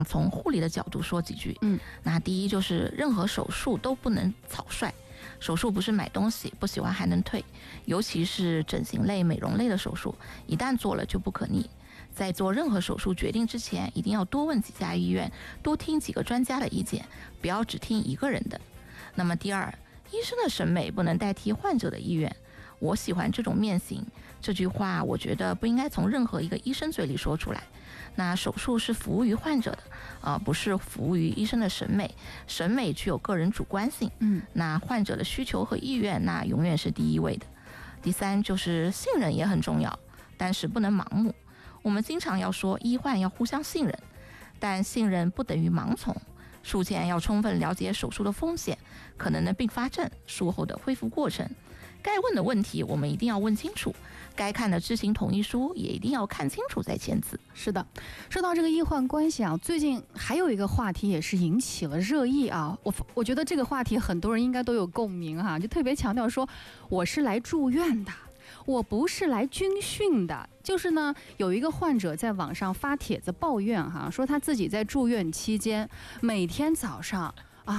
从护理的角度说几句。那第一就是任何手术都不能草率，手术不是买东西，不喜欢还能退，尤其是整形类、美容类的手术，一旦做了就不可逆。在做任何手术决定之前，一定要多问几家医院，多听几个专家的意见，不要只听一个人的。那么第二，医生的审美不能代替患者的意愿。我喜欢这种面型，这句话我觉得不应该从任何一个医生嘴里说出来。那手术是服务于患者的，不是服务于医生的审美。审美具有个人主观性，那患者的需求和意愿，那永远是第一位的。第三就是信任也很重要，但是不能盲目。我们经常要说医患要互相信任，但信任不等于盲从。术前要充分了解手术的风险、可能的并发症、术后的恢复过程。该问的问题我们一定要问清楚，该看的知情同意书也一定要看清楚再签字。 是的，说到这个医患关系啊，最近还有一个话题也是引起了热议啊。我觉得这个话题很多人应该都有共鸣哈，就特别强调说我是来住院的，我不是来军训的。就是呢，有一个患者在网上发帖子抱怨哈，说他自己在住院期间，每天早上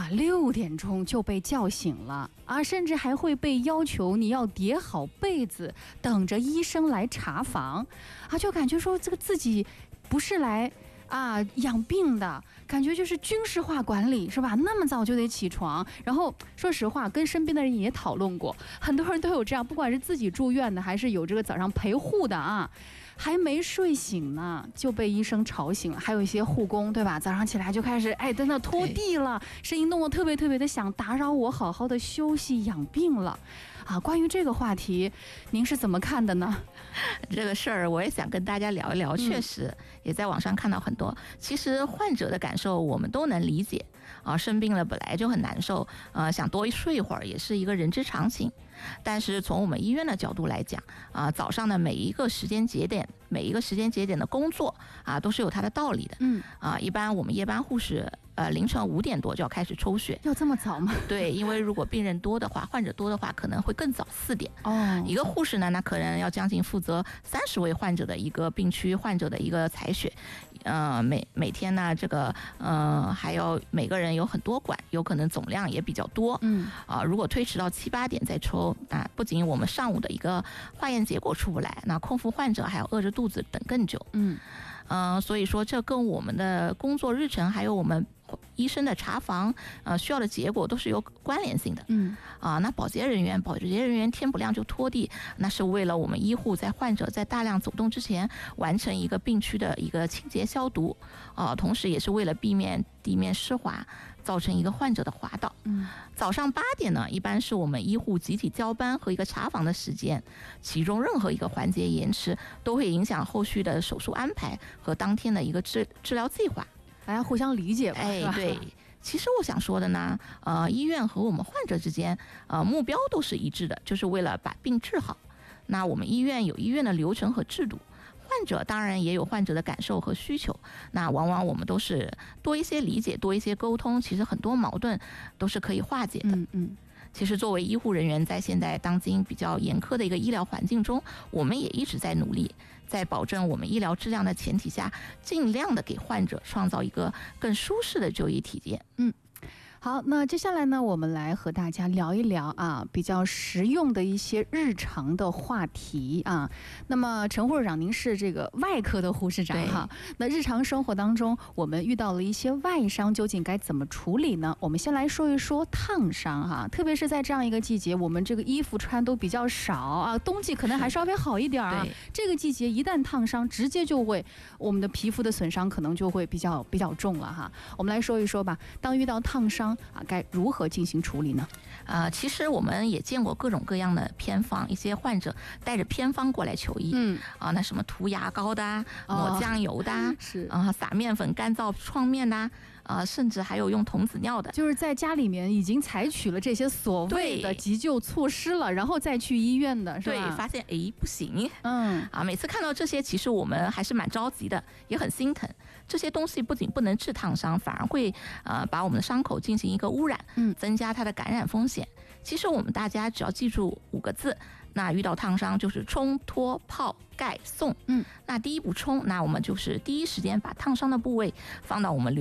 6点钟就被叫醒了甚至还会被要求你要叠好被子，等着医生来查房就感觉说这个自己不是来养病的，感觉就是军事化管理是吧？那么早就得起床，然后说实话，跟身边的人也讨论过，很多人都有这样，不管是自己住院的，还是有这个早上陪护的还没睡醒呢就被医生吵醒了，还有一些护工对吧？早上起来就开始在那拖地了，声音弄得特别特别的响，打扰我好好的休息养病了。关于这个话题，您是怎么看的呢？ 这个事儿我也想跟大家聊一聊，确实也在网上看到很多。其实患者的感受我们都能理解生病了本来就很难受，想多睡一会儿也是一个人之常情。但是从我们医院的角度来讲早上的每一个时间节点的工作都是有它的道理的。一般我们夜班护士凌晨5点多就要开始抽血。 要这么早吗？ 对，因为如果病人多的话，患者多的话，可能会更早4点。一个护士呢，那可能要将近负责30位患者的一个病区患者的一个采血。每天呢，这个还有每个人有很多管，有可能总量也比较多。如果推迟到7、8点再抽，不仅我们上午的一个化验结果出不来，那空腹患者还要饿着肚子等更久。所以说这跟我们的工作日程还有我们医生的查房需要的结果都是有关联性的。那保洁人员天不亮就拖地，那是为了我们医护在患者在大量走动之前完成一个病区的一个清洁消毒同时也是为了避免地面湿滑造成一个患者的滑倒。早上8点呢，一般是我们医护集体交班和一个查房的时间，其中任何一个环节延迟都会影响后续的手术安排和当天的一个治疗计划。 大家互相理解吧。 对，其实我想说的呢，医院和我们患者之间目标都是一致的，就是为了把病治好。那我们医院有医院的流程和制度，患者当然也有患者的感受和需求，那往往我们都是多一些理解，多一些沟通，其实很多矛盾都是可以化解的。其实作为医护人员，在现在当今比较严苛的一个医疗环境中，我们也一直在努力，在保证我们医疗质量的前提下，尽量的给患者创造一个更舒适的就医体验。 好，那接下来呢，我们来和大家聊一聊比较实用的一些日常的话题那么陈护士长，您是这个外科的护士长哈，那日常生活当中我们遇到了一些外伤，究竟该怎么处理呢？我们先来说一说烫伤特别是在这样一个季节，我们这个衣服穿都比较少冬季可能还稍微好一点这个季节一旦烫伤，直接就会我们的皮肤的损伤可能就会比较重了我们来说一说吧，当遇到烫伤该如何进行处理呢？ 其实我们也见过各种各样的偏方，一些患者带着偏方过来求医。那什么涂牙膏的抹酱油的是撒面粉干燥创面的甚至还有用童子尿的， 就是在家里面已经采取了这些所谓的急救措施了，然后再去医院的是吧？ 对，发现不行。每次看到这些，其实我们还是蛮着急的，也很心疼。这些东西不仅不能治烫伤，反而会把我们的伤口进行一个污染，增加它的感染风险。其实我们大家只要记住5个字， 那遇到烫伤就是冲、脱、泡、盖、送。那第一步冲，那我们就是第一时间把烫伤的部位放到我们